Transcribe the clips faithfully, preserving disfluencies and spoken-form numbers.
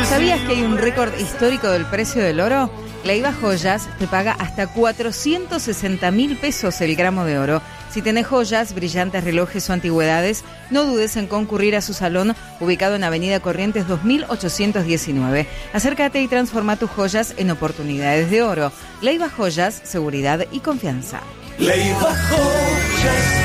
¿Sabías que hay un récord histórico del precio del oro? Leiva Joyas te paga hasta cuatrocientos sesenta mil pesos el gramo de oro. Si tenés joyas, brillantes, relojes o antigüedades, no dudes en concurrir a su salón ubicado en Avenida Corrientes dos mil ochocientos diecinueve. Acércate y transforma tus joyas en oportunidades de oro. Leiva Joyas, seguridad y confianza. Leiva Joyas.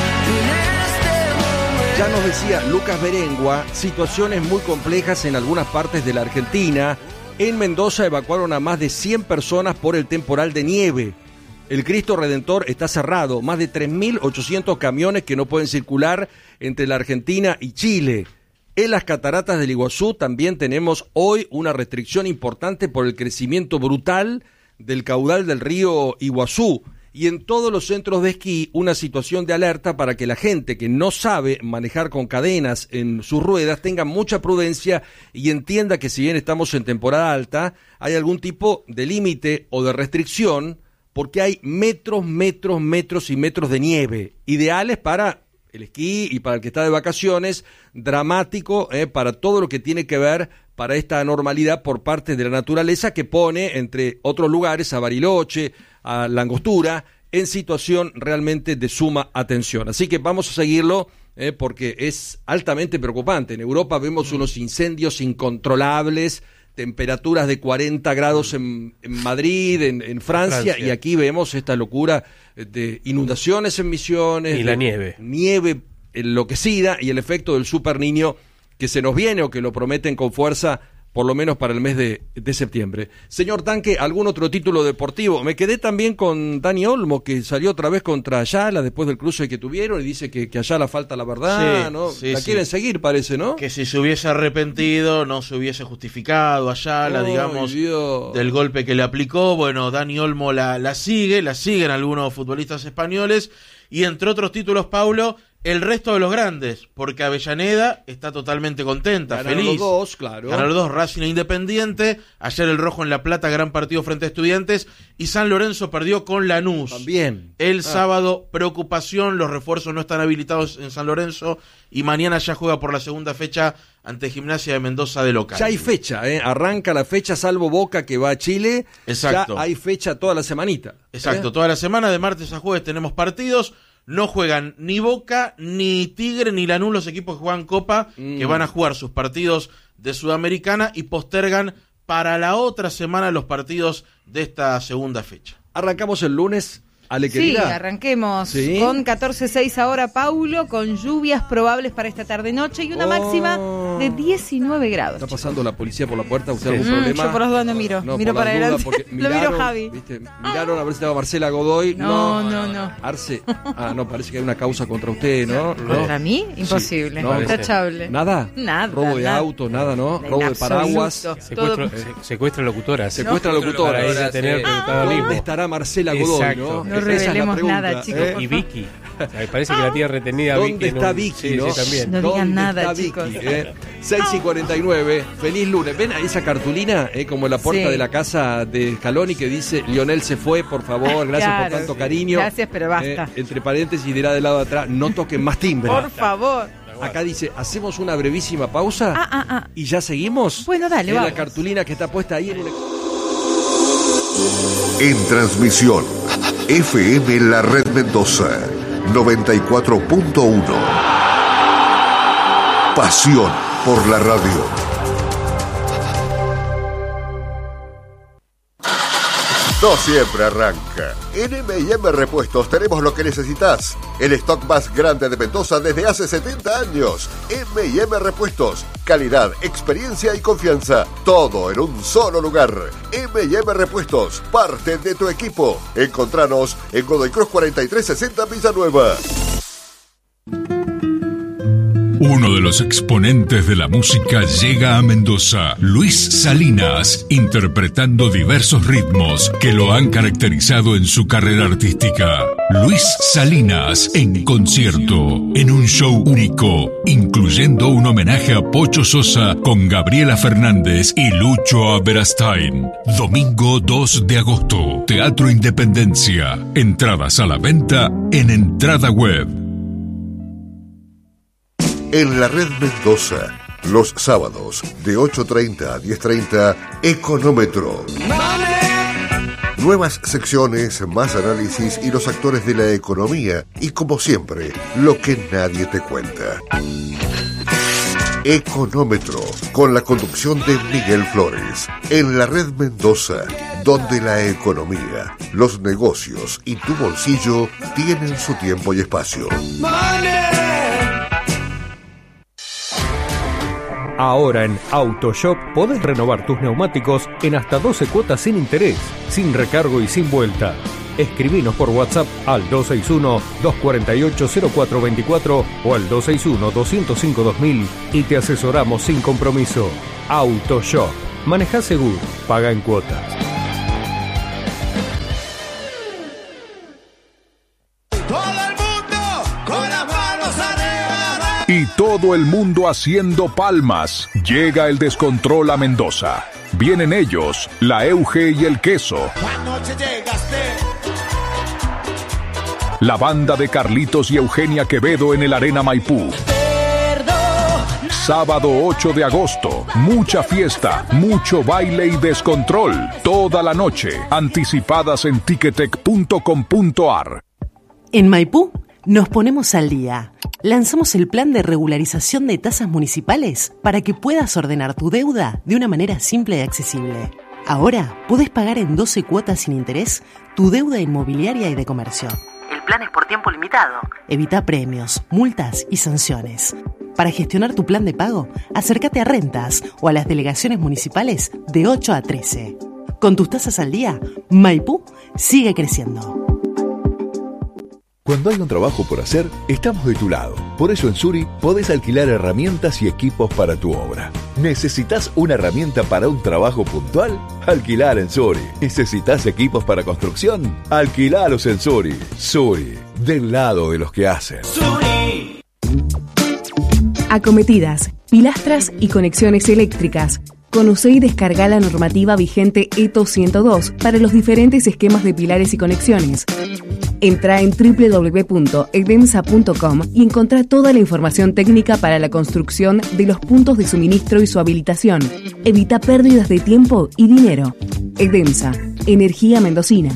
Ya nos decía Lucas Berengua, situaciones muy complejas en algunas partes de la Argentina. En Mendoza evacuaron a más de cien personas por el temporal de nieve. El Cristo Redentor está cerrado, más de tres mil ochocientos camiones que no pueden circular entre la Argentina y Chile. En las cataratas del Iguazú también tenemos hoy una restricción importante por el crecimiento brutal del caudal del río Iguazú. Y en todos los centros de esquí una situación de alerta para que la gente que no sabe manejar con cadenas en sus ruedas tenga mucha prudencia y entienda que si bien estamos en temporada alta, hay algún tipo de límite o de restricción porque hay metros, metros, metros y metros de nieve, ideales para el esquí y para el que está de vacaciones, dramático eh, para todo lo que tiene que ver para esta anormalidad por parte de la naturaleza que pone, entre otros lugares, a Bariloche, a La Angostura, en situación realmente de suma atención. Así que vamos a seguirlo eh, porque es altamente preocupante. En Europa vemos unos incendios incontrolables, temperaturas de cuarenta grados en, en Madrid, en, en Francia, Francia, y aquí vemos esta locura de inundaciones en Misiones. Y la nieve. Nieve enloquecida y el efecto del Super Niño que se nos viene o que lo prometen con fuerza por lo menos para el mes de, de septiembre. Señor Tanque, ¿algún otro título deportivo? Me quedé también con Dani Olmo, que salió otra vez contra Ayala después del cruce que tuvieron y dice que, que Ayala falta la verdad, sí, ¿no? Sí, la sí. quieren seguir, parece, ¿no? Que si se hubiese arrepentido, no se hubiese justificado Ayala, oh, digamos, Dios. del golpe que le aplicó. Bueno, Dani Olmo la, la sigue, la siguen algunos futbolistas españoles, y entre otros títulos, Paulo, el resto de los grandes, porque Avellaneda está totalmente contenta, Ganaron feliz. los dos, claro. Ganaron los dos, Racing e Independiente. Ayer el Rojo en La Plata, gran partido frente a Estudiantes. Y San Lorenzo perdió con Lanús. También. El ah. sábado, preocupación, los refuerzos no están habilitados en San Lorenzo. Y mañana ya juega por la segunda fecha ante Gimnasia de Mendoza de local. Ya hay fecha, ¿eh? Arranca la fecha, salvo Boca que va a Chile. Exacto. Ya hay fecha toda la semanita. Exacto, ¿eh? toda la semana, de martes a jueves tenemos partidos. No juegan ni Boca, ni Tigre, ni Lanús, los equipos que juegan Copa, mm. que van a jugar sus partidos de Sudamericana y postergan para la otra semana los partidos de esta segunda fecha. Arrancamos el lunes. Ale, sí, querida. arranquemos ¿Sí? con catorce seis ahora, Paulo, con lluvias probables para esta tarde-noche y una oh. máxima de diecinueve grados. Está pasando la policía por la puerta, ¿usted sí. algún mm, problema? Yo por los dos no miro, no, miro para adelante, lo miraron, miro Javi. ¿viste? Miraron a ver si estaba Marcela Godoy. No, no, no. no. Arce, ah, no, parece que hay una causa contra usted, ¿no? ¿Contra no. mí? Imposible, sí. no, intachable. ¿Nada? Nada. Robo de nada. autos, nada, ¿no? En Robo de paraguas. Secuestro, se, secuestra locutoras. Secuestra locutoras. Para ella tener ah, ¿Dónde estará Marcela Godoy? Exacto. No, no revelemos nada, chicos. ¿Eh? Y Vicky. Me parece que la tía retenida. ¿Dónde Vicky está no, Vicky? Sí, ¿no? sí, también. No digan nada, Vicky, chicos. Eh? seis y cuarenta y nueve, feliz lunes. ¿Ven a esa cartulina eh, como en la puerta sí. de la casa de Scaloni que dice Lionel se fue, por favor, gracias claro, por tanto sí. cariño? Gracias, pero basta. Eh, entre paréntesis dirá del lado de atrás, no toquen más timbre. Por favor. Acá dice, hacemos una brevísima pausa ah, ah, ah. y ya seguimos. Bueno, dale, es vamos. la cartulina que está puesta ahí en una... En transmisión, F M La Red Mendoza, noventa y cuatro punto uno. Pasión por la radio. No siempre arranca. En M y M Repuestos tenemos lo que necesitas. El stock más grande de Mendoza desde hace setenta años. M y M Repuestos. Calidad, experiencia y confianza. Todo en un solo lugar. M y M Repuestos. Parte de tu equipo. Encontranos en Godoy Cruz cuarenta y tres sesenta Villanueva. Uno de los exponentes de la música llega a Mendoza, Luis Salinas, interpretando diversos ritmos que lo han caracterizado en su carrera artística. Luis Salinas en concierto, en un show único, incluyendo un homenaje a Pocho Sosa con Gabriela Fernández y Lucho Aberastain. Domingo dos de agosto, Teatro Independencia. Entradas a la venta en Entrada Web. En la Red Mendoza Los sábados de ocho treinta a diez treinta, Económetro. Nuevas secciones, más análisis y los actores de la economía. Y como siempre, lo que nadie te cuenta. Económetro, con la conducción de Miguel Flores. En la Red Mendoza, donde la economía, los negocios y tu bolsillo tienen su tiempo y espacio. Ahora en AutoShop podés renovar tus neumáticos en hasta doce cuotas sin interés, sin recargo y sin vuelta. Escribinos por WhatsApp al dos seis uno, dos cuatro ocho, cero cuatro dos cuatro o al dos seis uno, dos cero cinco, dos mil y te asesoramos sin compromiso. AutoShop. Manejá seguro, paga en cuotas. Y todo el mundo haciendo palmas. Llega el descontrol a Mendoza. Vienen ellos, la Euge y el Queso. La banda de Carlitos y Eugenia Quevedo en el Arena Maipú. Sábado ocho de agosto, mucha fiesta, mucho baile y descontrol. Toda la noche, anticipadas en ticketek punto com punto ar. En Maipú nos ponemos al día. Lanzamos el plan de regularización de tasas municipales para que puedas ordenar tu deuda de una manera simple y accesible. Ahora podés pagar en doce cuotas sin interés tu deuda inmobiliaria y de comercio. El plan es por tiempo limitado. Evita premios, multas y sanciones. Para gestionar tu plan de pago, acércate a Rentas o a las delegaciones municipales de ocho a trece. Con tus tasas al día, Maipú sigue creciendo. Cuando hay un trabajo por hacer, estamos de tu lado. Por eso en Suri podés alquilar herramientas y equipos para tu obra. ¿Necesitas una herramienta para un trabajo puntual? Alquilar en Suri. ¿Necesitas equipos para construcción? Alquilalos en Suri. Suri, del lado de los que hacen. Suri. Acometidas, pilastras y conexiones eléctricas. Conoce y descarga la normativa vigente E T O ciento dos para los diferentes esquemas de pilares y conexiones. Entra en doble u doble u doble u punto edemsa punto com y encontrá toda la información técnica para la construcción de los puntos de suministro y su habilitación. Evita pérdidas de tiempo y dinero. Edemsa, energía mendocina.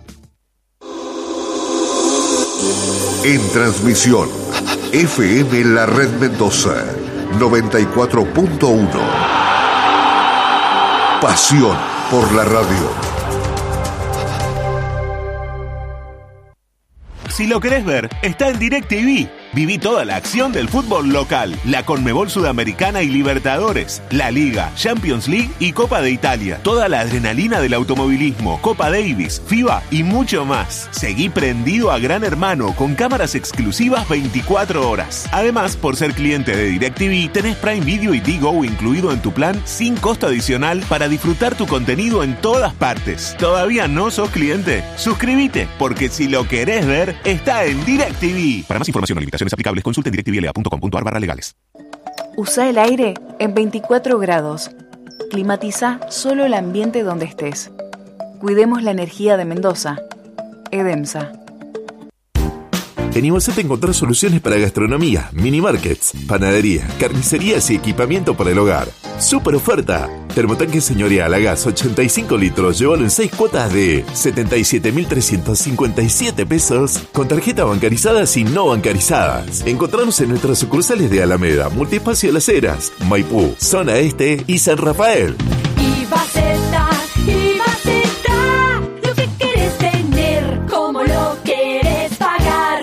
En transmisión, F M La Red Mendoza, noventa y cuatro punto uno. Pasión por la radio. Si lo querés ver, está en DirecTV. Viví toda la acción del fútbol local, la Conmebol Sudamericana y Libertadores, la Liga, Champions League y Copa de Italia. Toda la adrenalina del automovilismo, Copa Davis, FIBA y mucho más. Seguí prendido a Gran Hermano con cámaras exclusivas veinticuatro horas. Además, por ser cliente de DirecTV, tenés Prime Video y Digo incluido en tu plan sin costo adicional para disfrutar tu contenido en todas partes. ¿Todavía no sos cliente? Suscríbete, porque si lo querés ver, está en DirecTV. Para más información o limitaciones aplicables, consulte en directvla punto com punto ar barra legales. Usa el aire en veinticuatro grados. Climatiza solo el ambiente donde estés. Cuidemos la energía de Mendoza. Edemsa. En Ivocet encontrás soluciones para gastronomía, mini markets, panadería, carnicerías y equipamiento para el hogar. ¡Super oferta! Termotanque señorial a gas ochenta y cinco litros, llévalo en seis cuotas de setenta y siete mil trescientos cincuenta y siete pesos con tarjetas bancarizadas y no bancarizadas. Encontranos en nuestras sucursales de Alameda, Multiespacio Las Heras, Maipú, Zona Este y San Rafael. Ivaceta, Ivaceta, lo que querés tener, como lo querés pagar.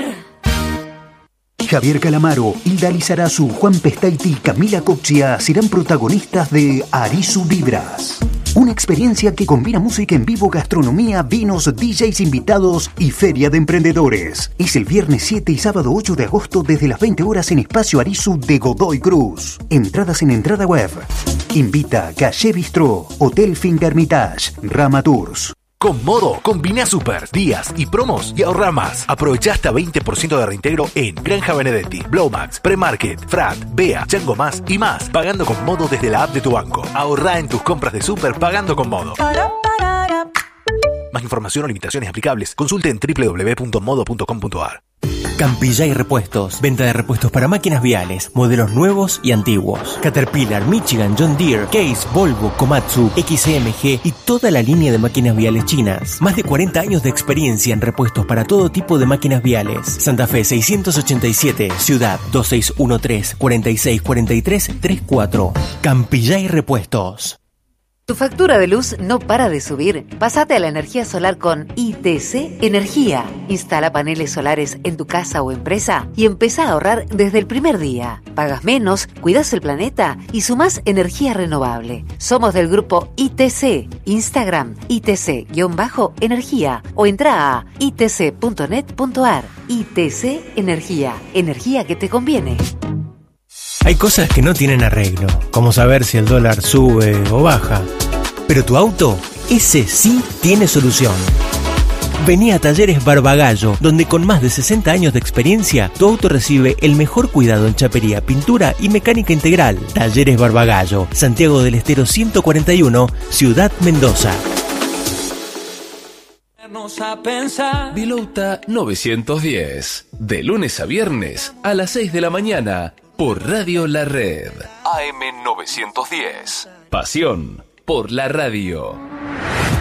Javier Calamaro, Hilda Lizarazu, Juan Pestaiti y Camila Coxia serán protagonistas de Arizu Vibras. Una experiencia que combina música en vivo, gastronomía, vinos, D Js invitados y feria de emprendedores. Es el viernes siete y sábado ocho de agosto desde las veinte horas en Espacio Arizu de Godoy Cruz. Entradas en entrada web. Invita Calle Bistró, Hotel Finca Hermitage, Rama Tours. Con Modo, combina super, días y promos y ahorra más. Aprovecha hasta veinte por ciento de reintegro en Granja Benedetti, Blowmax, Premarket, Frat, Bea, Chango Más y más. Pagando con Modo desde la app de tu banco. Ahorra en tus compras de super pagando con Modo. Más información o limitaciones aplicables. Consulte en doble u doble u doble u punto modo punto com punto a r. Campillay Repuestos. Venta de repuestos para máquinas viales, modelos nuevos y antiguos. Caterpillar, Michigan, John Deere, Case, Volvo, Komatsu, X M G y toda la línea de máquinas viales chinas. Más de cuarenta años de experiencia en repuestos para todo tipo de máquinas viales. Santa Fe seiscientos ochenta y siete, Ciudad dos seis uno tres, cuatro seis cuatro tres tres cuatro. Campillay Repuestos. ¿Tu factura de luz no para de subir? Pásate a la energía solar con I T C Energía. Instala paneles solares en tu casa o empresa y empezá a ahorrar desde el primer día. Pagas menos, cuidas el planeta y sumás energía renovable. Somos del grupo I T C. Instagram I T C-energía o entra a i t c punto net punto a r. I T C Energía. Energía que te conviene. Hay cosas que no tienen arreglo, como saber si el dólar sube o baja. Pero tu auto, ese sí tiene solución. Vení a Talleres Barbagallo, donde con más de sesenta años de experiencia, tu auto recibe el mejor cuidado en chapería, pintura y mecánica integral. Talleres Barbagallo, Santiago del Estero ciento cuarenta y uno, Ciudad Mendoza. Bilouta novecientos diez, de lunes a viernes a las seis de la mañana. Por Radio La Red. A M novecientos diez. Pasión por la radio.